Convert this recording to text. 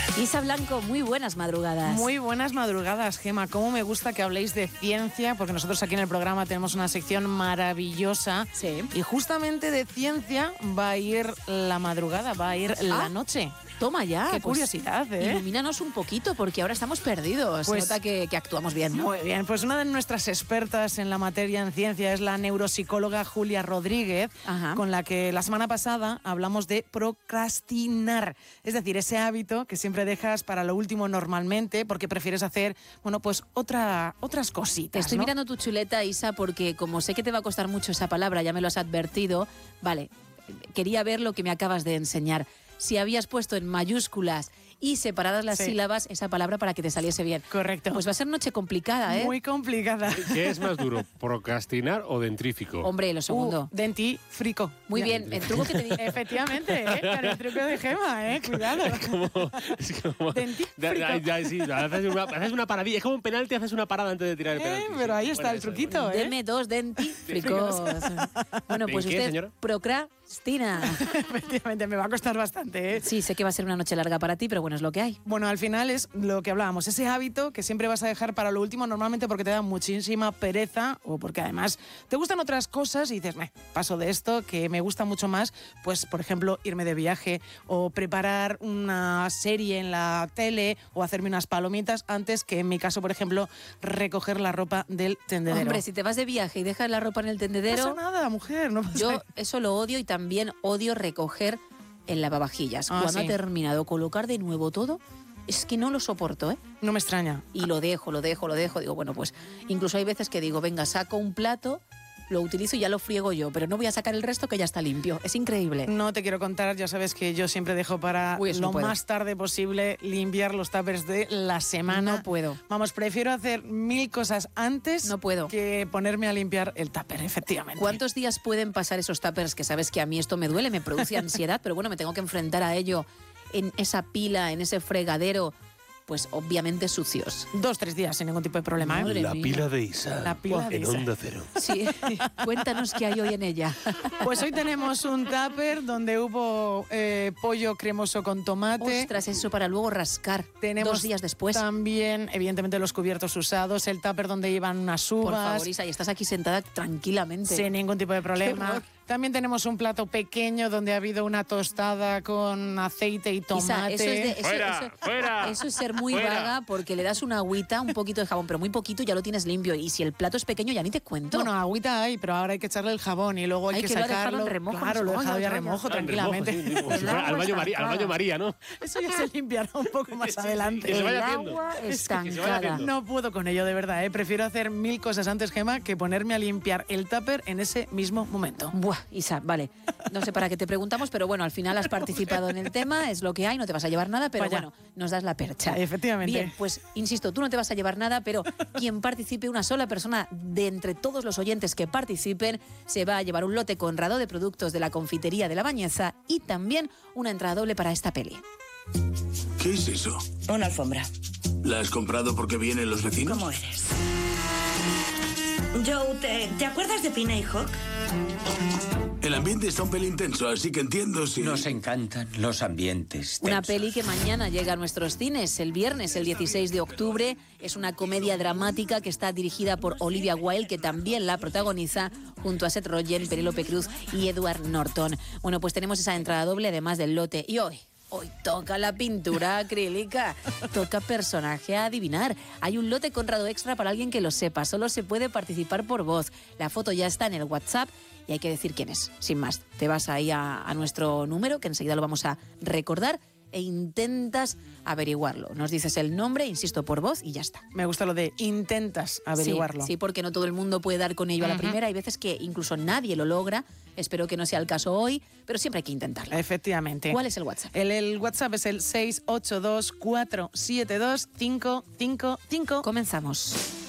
Isa Blanco, muy buenas madrugadas. Muy buenas madrugadas, Gema. Cómo me gusta que habléis de ciencia, porque nosotros aquí en el programa tenemos una sección maravillosa. Sí. Y justamente de ciencia va a ir la madrugada, va a ir la noche. Toma ya. Qué curiosidad, ¿eh? Ilumínanos un poquito, porque ahora estamos perdidos. Pues, Se nota que actuamos bien, ¿no? Muy bien, pues una de nuestras expertas en la materia en ciencia es la neuropsicóloga Julia Rodríguez, Ajá. con la que la semana pasada hablamos de procrastinar. Es decir, ese hábito que siempre dejas para lo último normalmente porque prefieres hacer, bueno, pues otras cositas, Te estoy ¿no? mirando tu chuleta, Isa, porque como sé que te va a costar mucho esa palabra, ya me lo has advertido. Vale, quería ver lo que me acabas de enseñar. Si habías puesto en mayúsculas y separadas las sílabas esa palabra para que te saliese bien. Correcto. Pues va a ser noche complicada, ¿eh? Muy complicada. ¿Qué es más duro, procrastinar o dentrífico? Hombre, lo segundo. Dentífrico. Muy Ya. bien, el truco que te dije. Efectivamente, con el truco de Gema, cuidado. Es como Dentífrico. sí, haces una paradilla. Es como un penalti, haces una parada antes de tirar el penalti. Pero ahí Sí. está el Eso, truquito, ¿eh? Deme dos dentífricos. Bueno, pues ¿En qué, usted señora? procrastina. Efectivamente, me va a costar bastante, ¿eh? Sí, sé que va a ser una noche larga para ti, pero bueno, es lo que hay. Bueno, al final es lo que hablábamos, ese hábito que siempre vas a dejar para lo último, normalmente porque te da muchísima pereza o porque además te gustan otras cosas y dices, paso de esto, que me gusta mucho más, pues por ejemplo, irme de viaje o preparar una serie en la tele o hacerme unas palomitas antes que en mi caso, por ejemplo, recoger la ropa del tendedero. Hombre, si te vas de viaje y dejas la ropa en el no tendedero, pasa nada, mujer, no pasa yo nada. eso lo odio y también odio recoger el lavavajillas. Ah, Cuando sí. ha terminado colocar de nuevo todo, es que no lo soporto, ¿eh? No me extraña. Y lo dejo. Digo, bueno, pues incluso hay veces que digo, venga, saco un plato, lo utilizo y ya lo friego yo, pero no voy a sacar el resto que ya está limpio. Es increíble. No te quiero contar, ya sabes que yo siempre dejo para Uy, eso lo no puedo. más tarde posible limpiar los tuppers de la semana. No puedo. Vamos, prefiero hacer 1000 cosas antes No puedo. que ponerme a limpiar el tupper, efectivamente. ¿Cuántos días pueden pasar esos tuppers que sabes que a mí esto me duele, me produce ansiedad, pero bueno, me tengo que enfrentar a ello en esa pila, en ese fregadero, pues obviamente sucios? 2-3 días sin ningún tipo de problema, ¿eh? Madre La mía. pila de Isa. La pila de en Isa. Onda Cero. Sí, cuéntanos qué hay hoy en ella. Pues hoy tenemos un tupper donde hubo pollo cremoso con tomate. Ostras, eso para luego rascar Tenemos 2 días después. también, evidentemente, los cubiertos usados, el tupper donde iban unas uvas. Por favor, Isa, y estás aquí sentada tranquilamente. Sin ningún tipo de Qué problema. horror. También tenemos un plato pequeño donde ha habido una tostada con aceite y Isa, tomate. eso es de, Fuera. eso es ser muy Fuera. vaga porque le das una agüita, un poquito de jabón, pero muy poquito ya lo tienes limpio. Y si el plato es pequeño ya ni te cuento. Bueno, agüita hay, pero ahora hay que echarle el jabón y luego hay Ay, que que lo ha dejado sacarlo. en remojo, Claro, lo he no sé, dejado ya vaya, remojo Ah, en tranquilamente. remojo, sí, como si El fuera al agua baño, estancada. al baño María, ¿no? Eso ya se limpiará un poco más adelante. que se el vaya haciendo. agua que se vaya estancada. haciendo. No puedo con ello, de verdad. Prefiero hacer 1000 cosas antes, Gema, que ponerme a limpiar el tupper en ese mismo momento. Buah, Isa, vale. No sé para qué te preguntamos, pero bueno, al final has participado en el tema, es lo que hay, no te vas a llevar nada, pero Vaya. bueno, nos das la percha. Efectivamente. Bien, pues insisto, tú no te vas a llevar nada, pero quien participe, una sola persona de entre todos los oyentes que participen, se va a llevar un lote conrado de productos de la confitería de La Bañeza y también una entrada doble para esta peli. ¿Qué es eso? Una alfombra. ¿La has comprado porque vienen los vecinos? ¿Cómo eres? Joe, ¿te acuerdas de Pina y Hawk? El ambiente está un pelín tenso, así que entiendo si... Nos encantan los ambientes Una tensos. peli que mañana llega a nuestros cines, el viernes, el 16 de octubre. Es una comedia dramática que está dirigida por Olivia Wilde, que también la protagoniza junto a Seth Rogen, Penélope Cruz y Edward Norton. Bueno, pues tenemos esa entrada doble, además del lote. Y hoy toca la pintura acrílica, toca personaje a adivinar. Hay un lote conrado extra para alguien que lo sepa, solo se puede participar por voz. La foto ya está en el WhatsApp y hay que decir quién es. Sin más, te vas ahí a nuestro número, que enseguida lo vamos a recordar, e intentas averiguarlo. Nos dices el nombre, insisto, por voz y ya está. Me gusta lo de intentas averiguarlo. Sí, porque no todo el mundo puede dar con ello a la primera. Hay veces que incluso nadie lo logra. Espero que no sea el caso hoy, pero siempre hay que intentarlo. Efectivamente. ¿Cuál es el WhatsApp? El WhatsApp es el 682 472 555. Comenzamos.